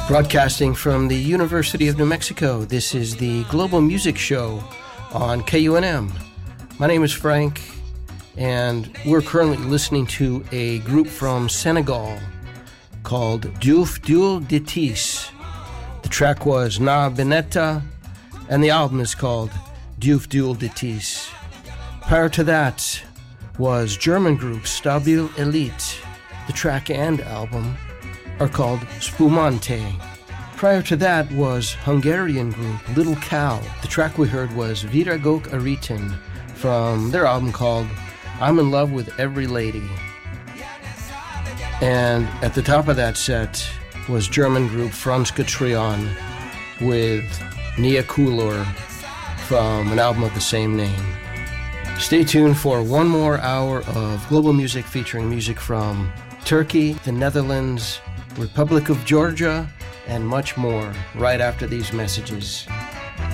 Broadcasting from the University of New Mexico, this is the Global Music Show on KUNM. My name is Frank, and we're currently listening to a group from Senegal called Diouf Diul Ditis. The track was Na Benetta, and the album is called Diouf Diul Ditis. Prior to that was German group Stabil Elite. The track and album are called Spumante. Prior to that was Hungarian group Little Cow. The track we heard was Viragok Aritin from their album called I'm in Love with Every Lady. And at the top of that set was German group Franska Trion with Nia Kulur from an album of the same name. Stay tuned for one more hour of global music featuring music from Turkey, the Netherlands, Republic of Georgia, and much more right after these messages.